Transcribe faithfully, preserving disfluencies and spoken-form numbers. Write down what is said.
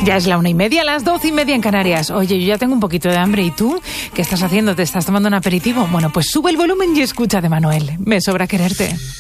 Ya es la una y media, las doce y media en Canarias. Oye, yo ya tengo un poquito de hambre. ¿Y tú? ¿Qué estás haciendo? ¿Te estás tomando un aperitivo? Bueno, pues sube el volumen y escucha de Manuel. Me sobra quererte.